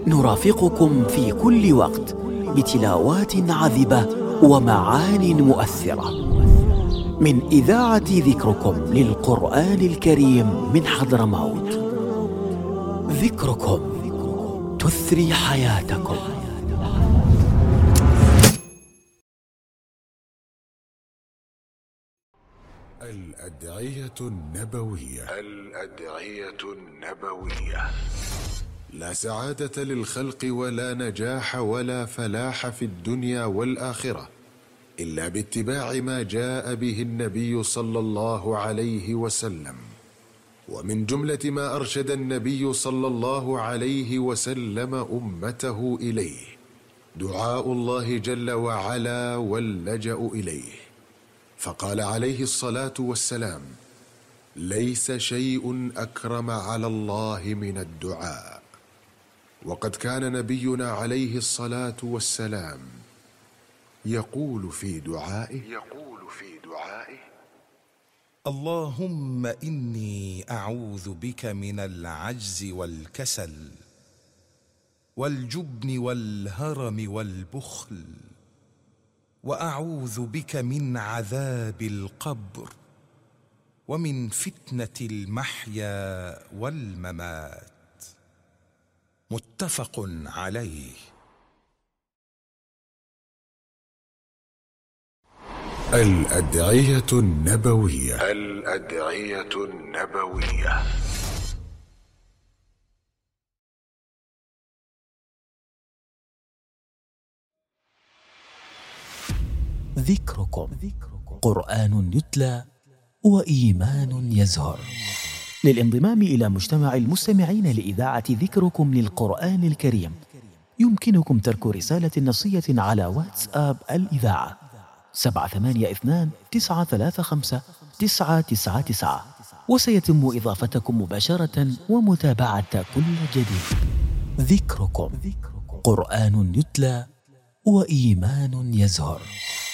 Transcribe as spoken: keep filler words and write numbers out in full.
نرافقكم في كل وقت بتلاوات عذبة ومعان مؤثرة من إذاعة ذكركم للقرآن الكريم من حضرموت. ذكركم تثري حياتكم. الأدعية النبوية. الأدعية النبوية. لا سعادة للخلق ولا نجاح ولا فلاح في الدنيا والآخرة إلا باتباع ما جاء به النبي صلى الله عليه وسلم. ومن جملة ما أرشد النبي صلى الله عليه وسلم أمته إليه دعاء الله جل وعلا واللجأ إليه، فقال عليه الصلاة والسلام: ليس شيء أكرم على الله من الدعاء. وقد كان نبينا عليه الصلاة والسلام يقول في دعائه يقول في دعائه اللهم إني أعوذ بك من العجز والكسل والجبن والهرم والبخل، وأعوذ بك من عذاب القبر ومن فتنة المحيا والممات. متفق عليه. الأدعية النبوية. الأدعية النبوية. ذكركم قرآن يتلى وإيمان يزهر. للانضمام إلى مجتمع المستمعين لإذاعة ذكركم للقرآن الكريم يمكنكم ترك رسالة نصية على واتساب الإذاعة سبعة ثمانية اثنان تسعة ثلاثة خمسة تسعة تسعة تسعة، وسيتم إضافتكم مباشرة ومتابعة كل جديد. ذكركم قرآن يتلى وإيمان يزهر.